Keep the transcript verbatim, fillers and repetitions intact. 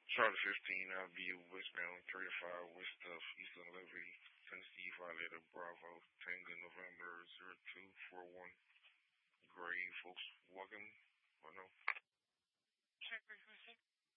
Charlotte fifteen, I'll be westbound thirty-five west of Eastern Liberty, Tennessee, Violator Bravo, Tango November zero two four one, Gray Volkswagen. Oh no. Check who's it?